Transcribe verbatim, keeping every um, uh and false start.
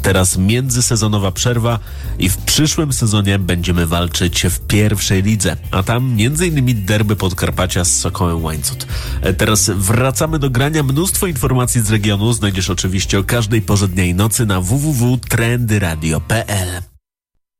Teraz międzysezonowa przerwa i w przyszłym sezonie będziemy walczyć w pierwszej lidze, a tam między innymi derby Podkarpacia z Sokołem Łańcut. Teraz wracamy do grania. Mnóstwo informacji z regionu znajdziesz oczywiście o każdej porze dnia i nocy na w w w kropka trendy radio kropka p l.